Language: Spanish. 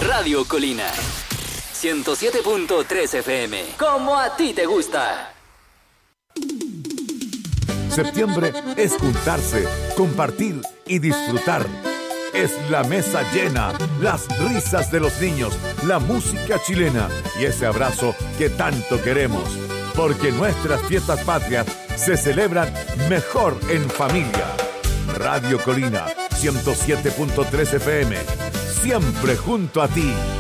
Radio Colina. 107.3 FM. Como a ti te gusta. Septiembre es juntarse, compartir y disfrutar. Es la mesa llena, las risas de los niños, la música chilena y ese abrazo que tanto queremos. Porque nuestras fiestas patrias se celebran mejor en familia. Radio Colina, 107.3 FM. Siempre junto a ti.